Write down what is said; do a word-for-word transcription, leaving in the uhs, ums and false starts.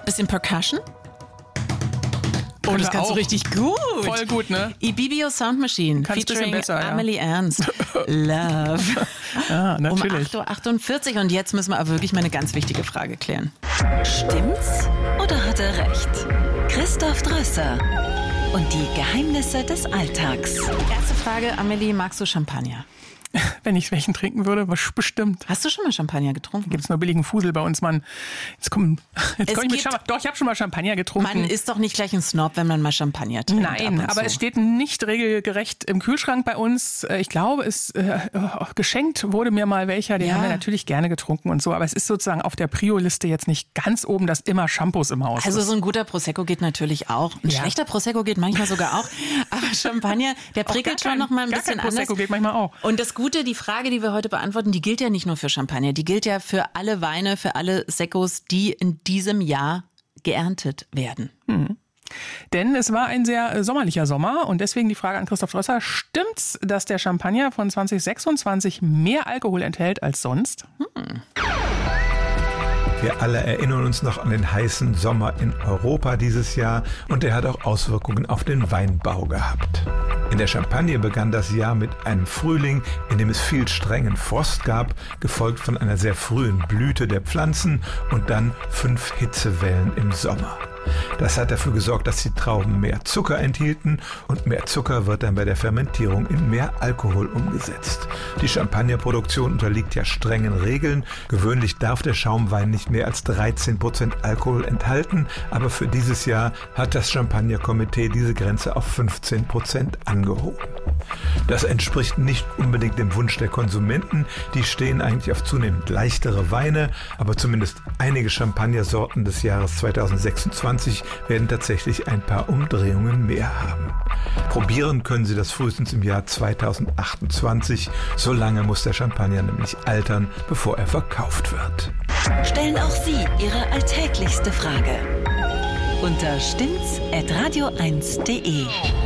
Bisschen Percussion. Oh, das kannst du richtig gut. Voll gut, ne? Ibibio Sound Machine, Kannst featuring besser, ja. Amelie Ernst. Love. Ah, natürlich. Um acht Uhr achtundvierzig und jetzt müssen wir aber wirklich mal eine ganz wichtige Frage klären. Stimmt's oder hat er recht? Christoph Drösser und die Geheimnisse des Alltags. Erste Frage, Amelie, magst du Champagner? Wenn ich welchen trinken würde, was bestimmt. Hast du schon mal Champagner getrunken? Gibt es nur billigen Fusel bei uns, Mann. Jetzt komm, jetzt komm ich mit Champagner. Doch, ich habe schon mal Champagner getrunken. Man ist doch nicht gleich ein Snob, wenn man mal Champagner trinkt. Nein, aber so. Es steht nicht regelgerecht im Kühlschrank bei uns. Ich glaube, es äh, geschenkt wurde mir mal welcher. Den ja. haben wir natürlich gerne getrunken und so. Aber es ist sozusagen auf der Prio-Liste jetzt nicht ganz oben, dass immer Shampoos im Haus Also ist. so ein guter Prosecco geht natürlich auch. Ein ja. schlechter Prosecco geht manchmal sogar auch. Aber Champagner, der prickelt schon noch mal ein bisschen anders. Prosecco geht manchmal auch. Und das Gute, die Frage, die wir heute beantworten, die gilt ja nicht nur für Champagner, die gilt ja für alle Weine, für alle Seccos, die in diesem Jahr geerntet werden. Mhm. Denn es war ein sehr sommerlicher Sommer und deswegen die Frage an Christoph Drösser, stimmt's, dass der Champagner von zwanzig sechsundzwanzig mehr Alkohol enthält als sonst? Hm. Wir alle erinnern uns noch an den heißen Sommer in Europa dieses Jahr und der hat auch Auswirkungen auf den Weinbau gehabt. In der Champagne begann das Jahr mit einem Frühling, in dem es viel strengen Frost gab, gefolgt von einer sehr frühen Blüte der Pflanzen und dann fünf Hitzewellen im Sommer. Das hat dafür gesorgt, dass die Trauben mehr Zucker enthielten und mehr Zucker wird dann bei der Fermentierung in mehr Alkohol umgesetzt. Die Champagnerproduktion unterliegt ja strengen Regeln. Gewöhnlich darf der Schaumwein nicht mehr als dreizehn Prozent Alkohol enthalten, aber für dieses Jahr hat das Champagnerkomitee diese Grenze auf fünfzehn Prozent angehoben. Das entspricht nicht unbedingt dem Wunsch der Konsumenten. Die stehen eigentlich auf zunehmend leichtere Weine, aber zumindest einige Champagnersorten des Jahres zweitausendsechsundzwanzig werden tatsächlich ein paar Umdrehungen mehr haben. Probieren können Sie das frühestens im Jahr zweitausendachtundzwanzig. So lange muss der Champagner nämlich altern, bevor er verkauft wird. Stellen auch Sie Ihre alltäglichste Frage unter stimmt's at radio eins punkt de.